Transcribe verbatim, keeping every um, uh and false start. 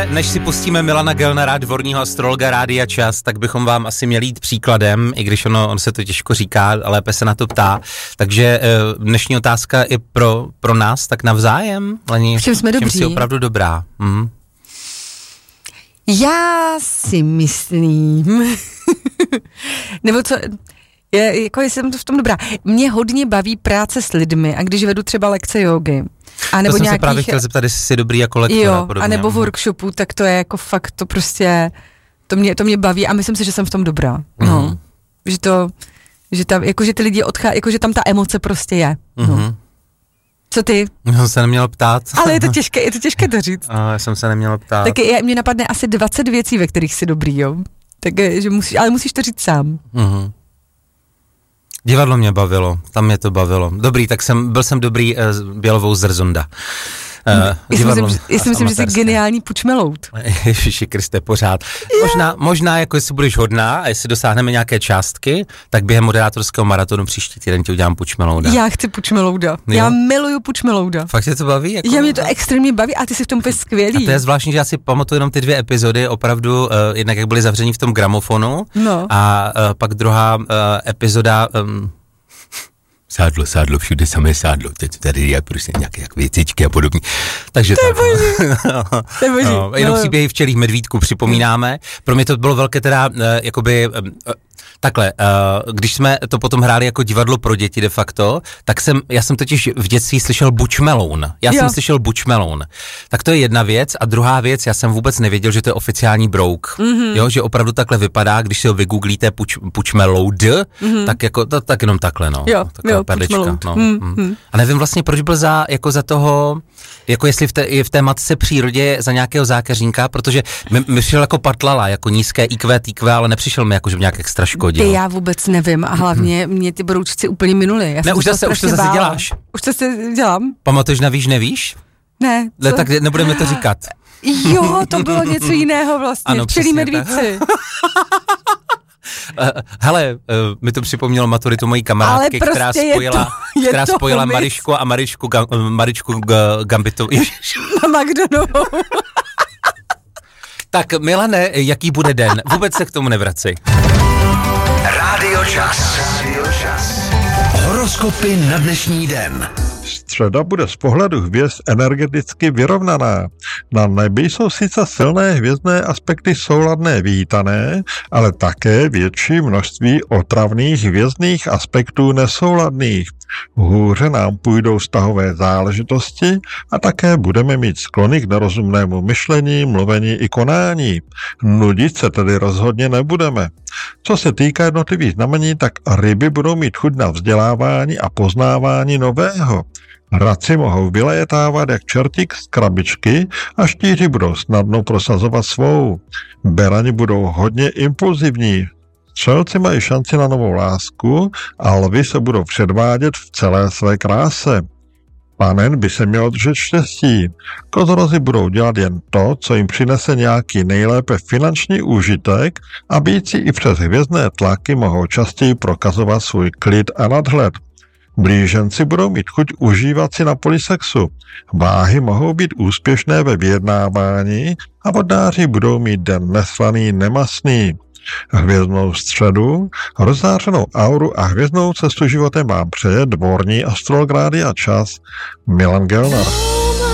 Přátelé, než si pustíme Milana Gelnera, dvorního astrologa Rádia Čas, tak bychom vám asi měli jít příkladem, i když ono, on se to těžko říká, lépe se na to ptá. Takže dnešní otázka je pro, pro nás tak navzájem. Leni, v čem jsme dobří? V čem jsi opravdu dobrá? Mhm. Já si myslím, nebo co, je, jako jsem to v tom dobrá. Mě hodně baví práce s lidmi a když vedu třeba lekce jógy, a nebo to jsem nějakých, se právě chtěl zeptat, jestli jsi dobrý jako lektora. Jo, podobně. a nebo workshopu, tak to je jako fakt, to prostě, to mě, to mě baví a myslím si, že jsem v tom dobrá. Mm. No, že to, že tam, jako že ty lidi odchází, jako že tam ta emoce prostě je. Mm. No. Co ty? Já se neměl ptát. Ale je to těžké, je to těžké to říct. A já jsem se neměl ptát. Tak je, mě napadne asi dvacet věcí, ve kterých jsi dobrý, jo. Tak, že musíš, ale musíš to říct sám. Mhm. Divadlo mě bavilo, tam mě to bavilo. Dobrý, tak jsem, byl jsem dobrý uh, Bělovou zrzonda. Uh, já myslím, že, myslím že jsi geniální pučmelout. Ježiši Kriste, pořád. Možná, možná, jako jestli budeš hodná a jestli dosáhneme nějaké částky, tak během moderátorského maratonu příští týden ti udělám pučmelouda. Já chci pučmelouda. Jo? Já miluju pučmelouda. Fakt tě to baví? Jako... Já mě to extrémně baví a ty jsi v tom úplně skvělý. A to je zvláštní, že já si pamatuju jenom ty dvě epizody, opravdu, uh, jednak jak byly zavření v tom gramofonu, no. A uh, pak druhá uh, epizoda... Um, Sádlo, sádlo, všude samé sádlo. Teď tady je prostě nějaké jak věcičky a podobně. Takže to je tak. boží. To je boží. No, jenom no. Příběhy včelích medvídků připomínáme. Pro mě to bylo velké teda, uh, jakoby... Uh, Takhle, uh, když jsme to potom hráli jako divadlo pro děti de facto, tak jsem, já jsem totiž v dětství slyšel bučmeloun. Já jo. jsem slyšel bučmeloun. Tak to je jedna věc a druhá věc, já jsem vůbec nevěděl, že to je oficiální brouk. Mm-hmm. Jo, že opravdu takhle vypadá, když si ho vygooglíte puč, pučmeloud, mm-hmm. tak jako, to, tak jenom takhle, no. Jo, taková jo, perlička, no. Mm-hmm. Mm. A nevím vlastně, proč byl za, jako za toho, jako jestli v té, v té matce přírodě za nějakého zákeřníka, protože mi, mi přišel jako patlala, jako nízké í kvé, té kvé, ale nepřišel mi jako, že nějak extra škodil. Ty já vůbec nevím a hlavně mě ty broučci úplně minuly. Já ne, už zase, už to zase děláš. Už to zase dělám. Pamatuješ na víš, nevíš? Ne. Le, tak nebudeme to říkat. Jo, to bylo něco jiného vlastně. Ano, včelí medvídci. Hele, uh, mi to připomnělo maturitu mojí kamarádky, prostě která spojila, to, která spojila Marišku a Marišku, ga, Maričku ga, Gambitovou. Na McDonald's. Tak Milane, jaký bude den? Vůbec se k tomu nevracej. Rádio Čas. Horoskopy na dnešní den. Středa bude z pohledu hvězd energeticky vyrovnaná. Na nebi jsou sice silné hvězdné aspekty souladné vítané, ale také větší množství otravných hvězdných aspektů nesouladných. Hůře nám půjdou vztahové záležitosti a také budeme mít sklony k nerozumnému myšlení, mluvení i konání. Nudit se tedy rozhodně nebudeme. Co se týká jednotlivých znamení, tak ryby budou mít chuť na vzdělávání a poznávání nového. Raci mohou vylejetávat jak čertík z krabičky a štíři budou snadno prosazovat svou. Berani budou hodně impulzivní. Střelci mají šanci na novou lásku a lvi se budou předvádět v celé své kráse. Panen by se měl držet štěstí. Kozorozi budou dělat jen to, co jim přinese nějaký nejlépe finanční úžitek a býci i přes hvězdné tlaky mohou častěji prokazovat svůj klid a nadhled. Blíženci budou mít chuť užívat si na poli sexu. Váhy mohou být úspěšné ve vyjednávání a vodnáři budou mít den neslaný, nemastný. Hvězdnou středu, rozzářenou auru a hvězdnou cestu životem vám přeje dvorní astrolog Rádia Čas Milan Gelner.